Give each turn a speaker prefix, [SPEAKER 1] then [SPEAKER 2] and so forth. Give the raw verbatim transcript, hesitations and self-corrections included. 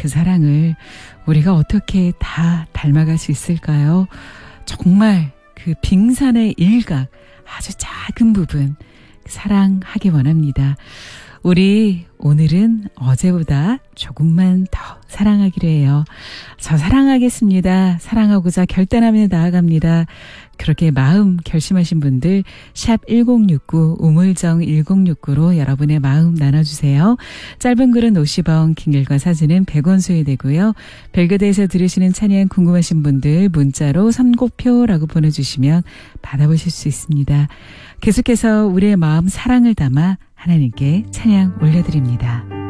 [SPEAKER 1] 그 사랑을 우리가 어떻게 다 닮아갈 수 있을까요? 정말 그 빙산의 일각, 아주 작은 부분 사랑하기 원합니다. 우리 오늘은 어제보다 조금만 더 사랑하기로 해요. 저 사랑하겠습니다. 사랑하고자 결단하며 나아갑니다. 그렇게 마음 결심하신 분들 샵 일공육구 우물정 일공육구로 여러분의 마음 나눠주세요. 짧은 글은 오십 원, 긴 글과 사진은 백 원 소요되고요. 별그대에서 들으시는 찬양 궁금하신 분들 문자로 선곡표라고 보내주시면 받아보실 수 있습니다. 계속해서 우리의 마음 사랑을 담아 하나님께 찬양 올려드립니다.